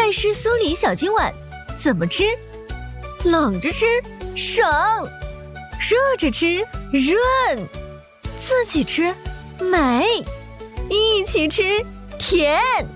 爱吃酥梨小金碗，怎么吃？冷着吃爽，热着吃润，自己吃美，一起吃甜。